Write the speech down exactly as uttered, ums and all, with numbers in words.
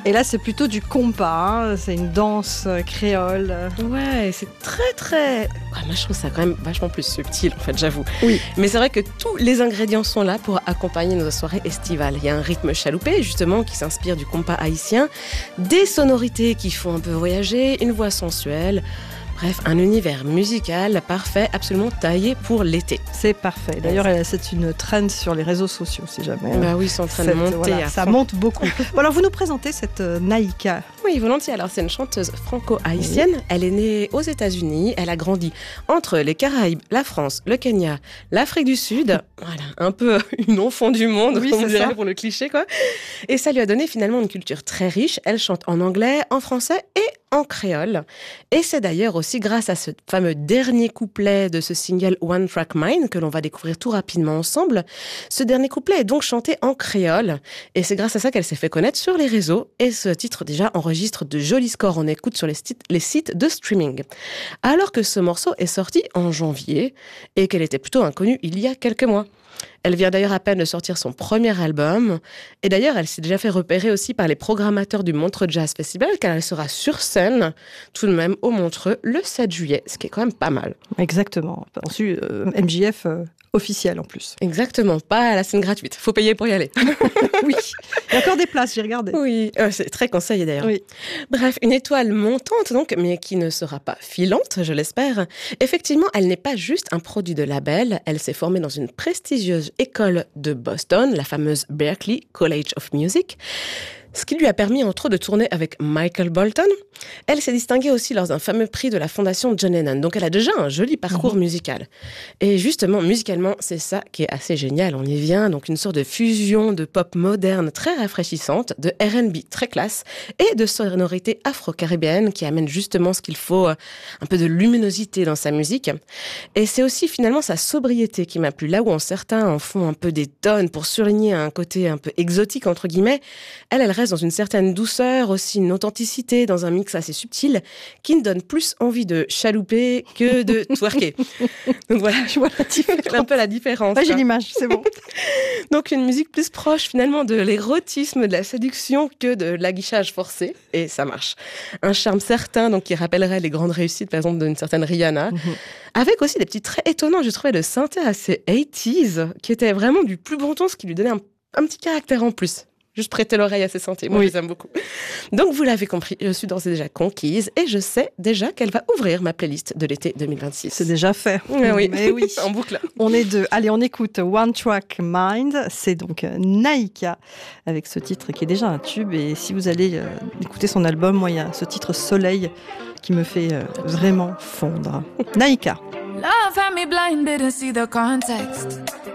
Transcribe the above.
Et là, c'est plutôt du compas, hein. C'est une danse euh, créole. Ouais, c'est très très... Ouais, moi je trouve ça quand même vachement plus subtil en fait, j'avoue. Oui. Mais c'est vrai que tous les ingrédients sont là pour accompagner nos soirées estivales. Il y a un rythme chaloupé justement qui s'inspire du compas haïtien, des sonorités qui font un peu voyager, une voix sensuelle. Bref, un univers musical parfait, absolument taillé pour l'été. C'est parfait. D'ailleurs, c'est une trend sur les réseaux sociaux, si jamais. Bah oui, c'est en train cette, de monter. Voilà, à ça fond. monte beaucoup. Bon, alors, vous nous présentez cette euh, Naïka. Oui, volontiers. Alors, c'est une chanteuse franco-haïtienne. Oui. Elle est née aux États-Unis. Elle a grandi entre les Caraïbes, la France, le Kenya, l'Afrique du Sud. Voilà, un peu une enfant du monde, oui, on dirait ça. pour le cliché, quoi. Et ça lui a donné finalement une culture très riche. Elle chante en anglais, en français et en créole. Et c'est d'ailleurs aussi grâce à ce fameux dernier couplet de ce single One Track Mind que l'on va découvrir tout rapidement ensemble. Ce dernier couplet est donc chanté en créole et c'est grâce à ça qu'elle s'est fait connaître sur les réseaux et ce titre déjà enregistre de jolis scores en écoute sur les sites, les sites de streaming. Alors que ce morceau est sorti en janvier et qu'elle était plutôt inconnue il y a quelques mois. Elle vient d'ailleurs à peine de sortir son premier album. Et d'ailleurs, elle s'est déjà fait repérer aussi par les programmateurs du Montreux Jazz Festival, car elle sera sur scène, tout de même, au Montreux, le sept juillet, ce qui est quand même pas mal. Exactement. Ensuite, euh, M J F euh, officiel en plus. Exactement, pas à la scène gratuite. Faut payer pour y aller. Oui, il y a encore des places, j'ai regardé. Oui, euh, c'est très conseillé d'ailleurs. Oui. Bref, une étoile montante donc, mais qui ne sera pas filante, je l'espère. Effectivement, elle n'est pas juste un produit de label, elle s'est formée dans une prestigieuse école de Boston, la fameuse Berklee College of Music, ce qui lui a permis entre autres de tourner avec Michael Bolton. Elle s'est distinguée aussi lors d'un fameux prix de la fondation John Lennon, donc elle a déjà un joli parcours mmh. musical. Et justement, musicalement, c'est ça qui est assez génial, on y vient, donc une sorte de fusion de pop moderne très rafraîchissante, de R and B très classe, et de sonorité afro-caribéenne qui amène justement ce qu'il faut, un peu de luminosité dans sa musique. Et c'est aussi finalement sa sobriété qui m'a plu, là où certains en font un peu des tonnes pour souligner un côté un peu exotique, entre guillemets, elle, elle reste dans une certaine douceur, aussi une authenticité, dans un mix assez subtil, qui me donne plus envie de chalouper que de twerker. Donc voilà, je vois la différence. un peu la différence. Ouais, j'ai l'image, c'est bon. Donc une musique plus proche finalement de l'érotisme, de la séduction que de l'aguichage forcé, et ça marche. Un charme certain, donc qui rappellerait les grandes réussites, par exemple d'une certaine Rihanna, mm-hmm. avec aussi des petits traits étonnants, je trouvais, de synthé assez eighties, qui était vraiment du plus bon ton, ce qui lui donnait un, un petit caractère en plus. Juste prêter l'oreille à ses synthés, moi oui. je les aime beaucoup. Donc vous l'avez compris, je suis d'ores et déjà conquise et je sais déjà qu'elle va ouvrir ma playlist de l'été deux mille vingt-six. C'est déjà fait. Mais oui, mais oui. en boucle. On est deux. Allez, on écoute One Track Mind, c'est donc Naïka avec ce titre qui est déjà un tube et si vous allez euh, écouter son album, moi il y a ce titre Soleil qui me fait euh, vraiment fondre. Naïka. Love had me blind, didn't see the context.